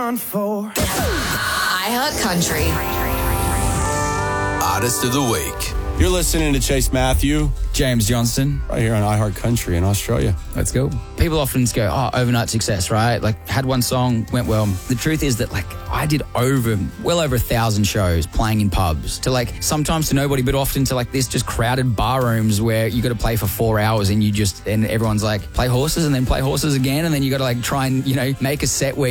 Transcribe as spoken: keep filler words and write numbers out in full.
For iHeartCountry. Artist of the Week. You're listening to Chase Matthew, James Johnston, right here on iHeartCountry in Australia. Let's go. People often go, oh, overnight success, right? Like, had one song, went well. The truth is that, like, I did over, well over a thousand shows playing in pubs to, like, sometimes to nobody, but often to, like, this just crowded bar rooms where you got to play for four hours and you just, and everyone's like, play horses and then play horses again. And then you got to, like, try and, you know, make a set where